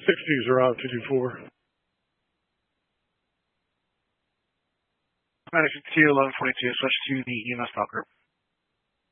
60s are on 224. Medic 1122, switch to the EMS talker.